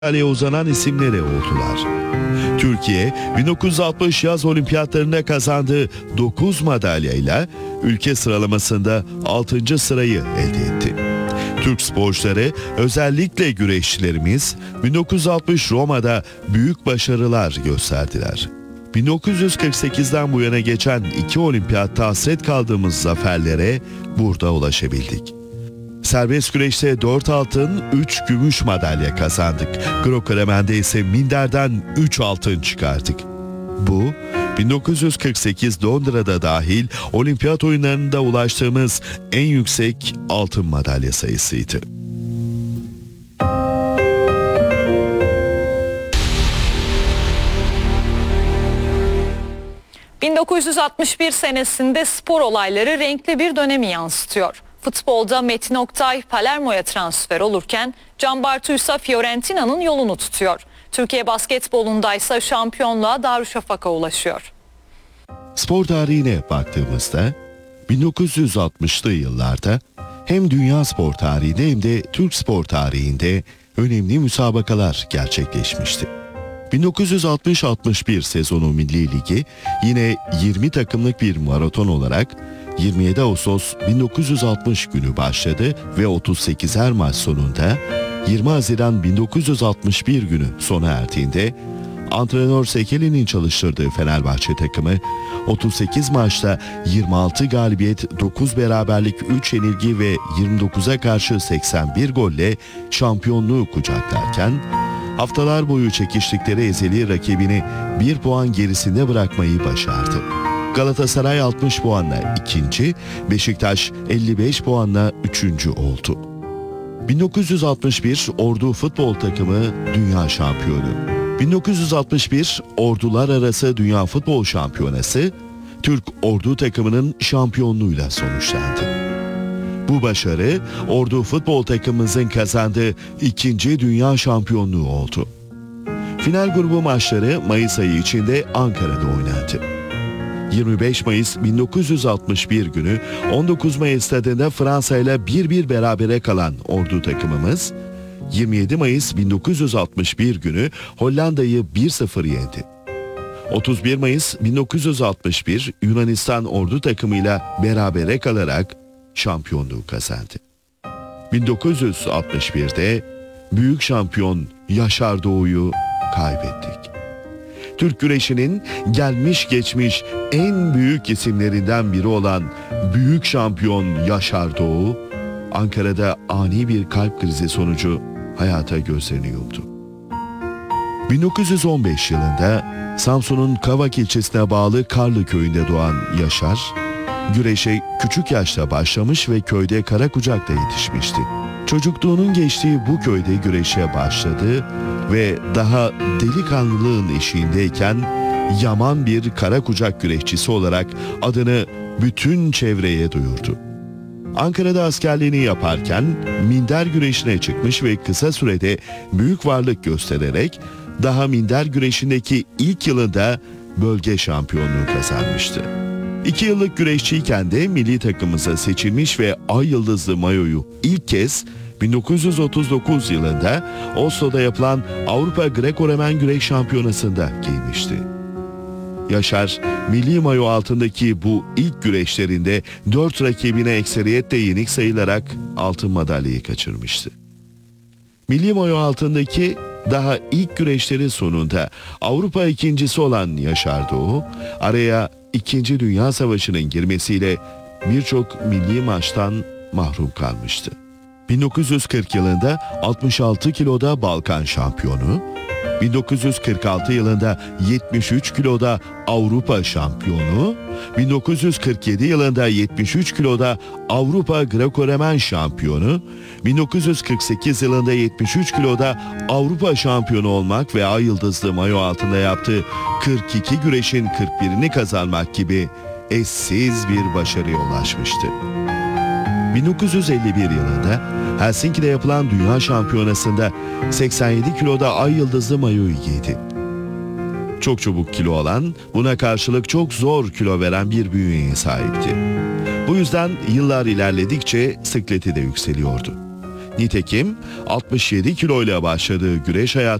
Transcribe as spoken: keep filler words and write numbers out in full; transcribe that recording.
madalyaya uzanan isimleri oldular. Türkiye bin dokuz yüz altmış yaz olimpiyatlarında kazandığı dokuz madalyayla ülke sıralamasında altıncı sırayı elde etti. Türk sporcuları, özellikle güreşçilerimiz bin dokuz yüz altmış Roma'da büyük başarılar gösterdiler. bin dokuz yüz kırk sekizden bu yana geçen iki olimpiyatta hasret kaldığımız zaferlere burada ulaşabildik. Serbest güreşte dört altın, üç gümüş madalya kazandık. Greco-Romen'de ise minderden üç altın çıkardık. Bu, bin dokuz yüz kırk sekiz Londra'da dahil olimpiyat oyunlarında ulaştığımız en yüksek altın madalya sayısıydı. bin dokuz yüz altmış bir senesinde spor olayları renkli bir dönemi yansıtıyor. Futbolda Metin Oktay Palermo'ya transfer olurken Can Bartu ise Fiorentina'nın yolunu tutuyor. Türkiye basketbolunda ise şampiyonluğa Darüşşafaka ulaşıyor. Spor tarihine baktığımızda bin dokuz yüz altmışlı yıllarda hem dünya spor tarihinde hem de Türk spor tarihinde önemli müsabakalar gerçekleşmişti. bin dokuz yüz altmış altmış bir sezonu Milli Ligi yine yirmi takımlık bir maraton olarak yirmi yedi Ağustos bin dokuz yüz altmış günü başladı ve otuz sekizer maç sonunda yirmi Haziran bin dokuz yüz altmış bir günü sona erdiğinde antrenör Sekeli'nin çalıştırdığı Fenerbahçe takımı otuz sekiz maçta yirmi altı galibiyet, dokuz beraberlik, üç yenilgi ve yirmi dokuza karşı seksen bir golle şampiyonluğu kucaklarken haftalar boyu çekiştikleri ezeli rakibini bir puan gerisinde bırakmayı başardı. Galatasaray altmış puanla ikinci, Beşiktaş elli beş puanla üçüncü oldu. bin dokuz yüz altmış bir Ordu futbol takımı dünya şampiyonu. bin dokuz yüz altmış bir Ordular Arası Dünya Futbol Şampiyonası Türk Ordu takımının şampiyonluğuyla sonuçlandı. Bu başarı Ordu futbol takımımızın kazandığı ikinci dünya şampiyonluğu oldu. Final grubu maçları Mayıs ayı içinde Ankara'da oynandı. yirmi beş Mayıs bin dokuz yüz altmış bir günü on dokuz Mayıs stadında Fransa ile bir bir berabere kalan Ordu takımımız, yirmi yedi Mayıs bin dokuz yüz altmış bir günü Hollanda'yı bir sıfır yendi. otuz bir Mayıs bin dokuz yüz altmış bir Yunanistan Ordu takımıyla berabere kalarak şampiyonluğu kazandı. bin dokuz yüz altmış birde büyük şampiyon Yaşar Doğu'yu kaybettik. Türk güreşinin gelmiş geçmiş en büyük isimlerinden biri olan büyük şampiyon Yaşar Doğu, Ankara'da ani bir kalp krizi sonucu hayata gözlerini yumdu. bin dokuz yüz on beş yılında Samsun'un Kavak ilçesine bağlı Karlı köyünde doğan Yaşar, güreşe küçük yaşta başlamış ve köyde Karakucak'ta yetişmişti. Çocukluğunun geçtiği bu köyde güreşe başladı ve daha delikanlılığın eşiğindeyken yaman bir Karakucak güreşçisi olarak adını bütün çevreye duyurdu. Ankara'da askerliğini yaparken minder güreşine çıkmış ve kısa sürede büyük varlık göstererek daha minder güreşindeki ilk yılında bölge şampiyonluğu kazanmıştı. İki yıllık güreşçiyken de milli takımımıza seçilmiş ve ay yıldızlı mayoyu ilk kez bin dokuz yüz otuz dokuz yılında Oslo'da yapılan Avrupa Greco-Romen Güreş Şampiyonası'nda giymişti. Yaşar, milli mayo altındaki bu ilk güreşlerinde dört rakibine ekseriyetle yenik sayılarak altın madalyayı kaçırmıştı. Milli mayo altındaki daha ilk güreşleri sonunda Avrupa ikincisi olan Yaşar Doğu, araya İkinci Dünya Savaşı'nın girmesiyle birçok milli maçtan mahrum kalmıştı. bin dokuz yüz kırk yılında altmış altı kiloda Balkan şampiyonu, bin dokuz yüz kırk altı yılında yetmiş üç kiloda Avrupa şampiyonu, bin dokuz yüz kırk yedi yılında yetmiş üç kiloda Avrupa Greco-Romen şampiyonu, bin dokuz yüz kırk sekiz yılında yetmiş üç kiloda Avrupa şampiyonu olmak ve ay yıldızlı mayo altında yaptığı kırk iki güreşin kırk birini kazanmak gibi eşsiz bir başarıya ulaşmıştı. bin dokuz yüz elli bir yılında Helsinki'de yapılan Dünya Şampiyonası'nda seksen yedi kiloda ay yıldızlı mayoyu giydi. Çok çabuk kilo alan, buna karşılık çok zor kilo veren bir bünyeye sahipti. Bu yüzden yıllar ilerledikçe sıkleti de yükseliyordu. Nitekim altmış yedi kiloyla başladığı güreş hayatı